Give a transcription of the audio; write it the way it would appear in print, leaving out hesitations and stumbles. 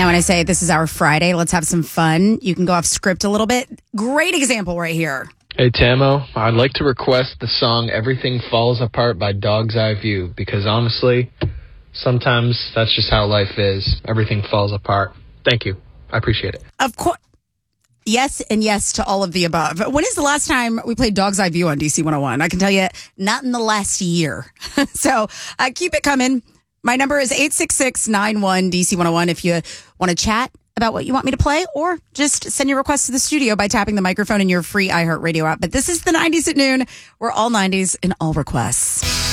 And when I say this is our Friday, let's have some fun. You can go off script a little bit. Great example right here. Hey, Tamo, I'd like to request the song Everything Falls Apart by Dog's Eye View, because honestly, sometimes that's just how life is. Everything falls apart. Thank you. I appreciate it. Of course. Yes, and yes to all of the above. When is the last time we played Dog's Eye View on DC 101? I can tell you, not in the last year. So keep it coming. My number is 866-91-DC101 if you want to chat about what you want me to play, or just send your request to the studio by tapping the microphone in your free iHeartRadio app. But this is the 90s at noon. We're all 90s and all requests.